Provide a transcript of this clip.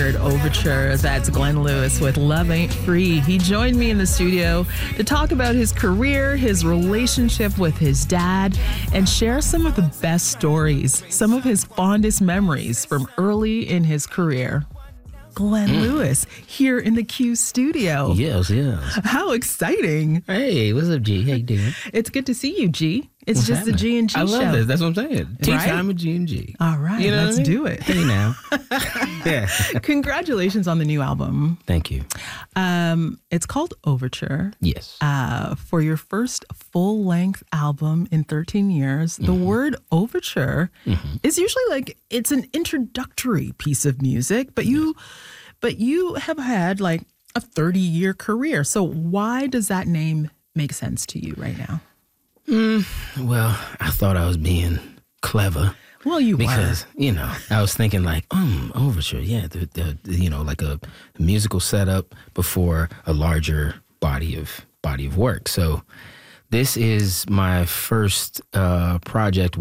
Award Overture. That's Glenn Lewis with Love Ain't Free. He joined me in the studio to talk about his career, his relationship with his dad, and share some of the best stories, some of his fondest memories from early in his career. Glenn Lewis here in the Q studio. Yes. How exciting. Hey, what's up, G? How you doing? It's good to see you, G. It's What's just happening? the G&G show. I love this. That's what I'm saying. Tea Right? time with G&G. All right, You know let's what I mean? do it. Hey, now. Yeah. Congratulations on the new album. Thank you. It's called Overture. Yes. For your first full-length album in 13 years, the word overture is usually like it's an introductory piece of music, but you have had like a 30-year career. So why does that name make sense to you right now? Well, I thought I was being clever. Well, you Because, I was thinking like, overture, yeah, the like a musical setup before a larger body of work. So this is my first project